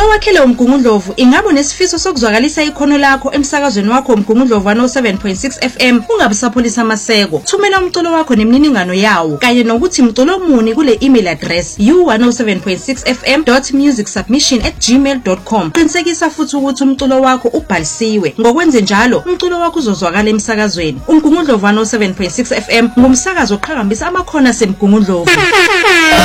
Mculo wakhele uMgungundlovu ingabe unesifiso sokuzwakalisa ikhono lakho emsakazweni wakho uMgungundlovu 107.6 FM ungabusapholisa amaseko. Thumela umculo wakho nemininingano yawo kanye nokuthi mculo muni kule email address u107.6fm.musicsubmission@gmail.com. Qinisekisa futhi ukuthi umculo wakho ubhalisiwe. Ngokwenze njalo umculo wakho uzozwakala emsakazweni. uMgungundlovu 107.6 FM ngumsakazo oqhakambisa amakhono aseMgungundlovu.